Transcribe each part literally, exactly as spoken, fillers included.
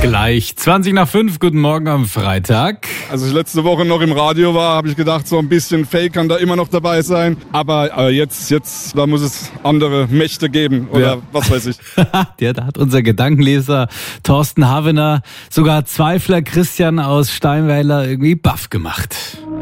Gleich zwanzig nach fünf, guten Morgen am Freitag. Als ich letzte Woche noch im Radio war, habe ich gedacht, so ein bisschen Fake kann da immer noch dabei sein. Aber äh, jetzt, jetzt, da muss es andere Mächte geben oder ja. was weiß ich. Ja, da hat unser Gedankenleser Thorsten Havener sogar Zweifler Christian aus Steinweiler irgendwie baff gemacht.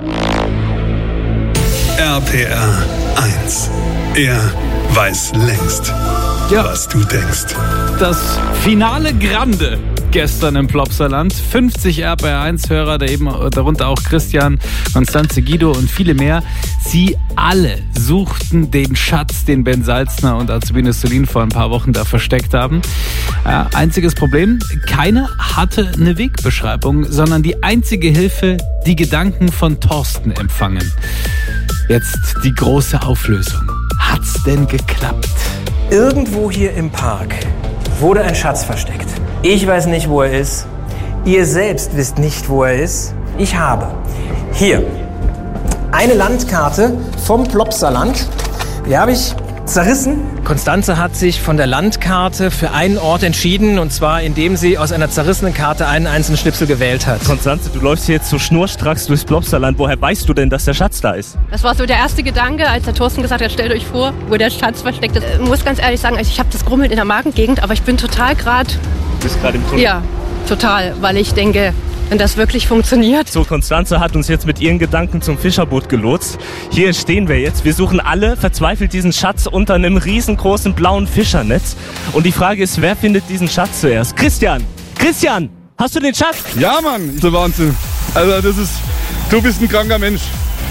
R P R eins. Er weiß längst, ja. was du denkst. Das Finale Grande gestern im Plopsaland. fünfzig R P R eins Hörer, da eben, darunter auch Christian, Konstanze, Guido und viele mehr. Sie alle suchten den Schatz, den Ben Salzner und Azubine Solin vor ein paar Wochen da versteckt haben. Äh, einziges Problem, keiner hatte eine Wegbeschreibung, sondern die einzige Hilfe, die Gedanken von Thorsten empfangen. Jetzt die große Auflösung. Hat's denn geklappt? Irgendwo hier im Park wurde ein Schatz versteckt. Ich weiß nicht, wo er ist. Ihr selbst wisst nicht, wo er ist. Ich habe hier eine Landkarte vom Plopsaland. Die habe ich zerrissen. Konstanze hat sich von der Landkarte für einen Ort entschieden, und zwar indem sie aus einer zerrissenen Karte einen einzelnen Schnipsel gewählt hat. Konstanze, du läufst hier jetzt so schnurstracks durchs Plopsaland. Woher weißt du denn, dass der Schatz da ist? Das war so der erste Gedanke, als der Thorsten gesagt hat, stellt euch vor, wo der Schatz versteckt ist. Ich muss ganz ehrlich sagen, also ich habe das Grummeln in der Magengegend, aber ich bin total gerade... Du bist gerade im Tunnel? Ja, total, weil ich denke... Wenn das wirklich funktioniert. So, Konstanze hat uns jetzt mit ihren Gedanken zum Fischerboot gelotst. Hier stehen wir jetzt. Wir suchen alle verzweifelt diesen Schatz unter einem riesengroßen blauen Fischernetz. Und die Frage ist, wer findet diesen Schatz zuerst? Christian! Christian! Hast du den Schatz? Ja, Mann! Das ist der Wahnsinn. Also das ist... Du bist ein kranker Mensch.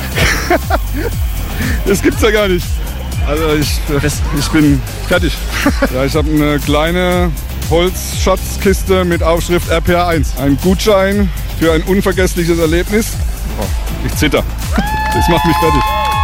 Das gibt's ja gar nicht. Also ich, ich bin fertig. Ja, ich habe eine kleine... Holzschatzkiste mit Aufschrift R P R eins. Ein Gutschein für ein unvergessliches Erlebnis. Oh, ich zitter. Das macht mich fertig.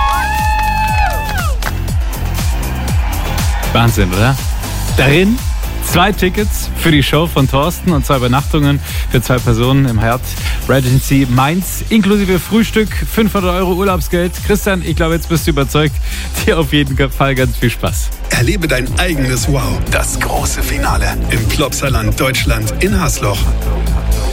Wahnsinn, oder? Darin zwei Tickets für die Show von Thorsten und zwei Übernachtungen für zwei Personen im Hyatt Regency Mainz, inklusive Frühstück, fünfhundert Euro Urlaubsgeld. Christian, ich glaube, jetzt bist du überzeugt. Dir auf jeden Fall ganz viel Spaß. Erlebe dein eigenes Wow. Das große Finale im Plopsaland Deutschland in Hasloch.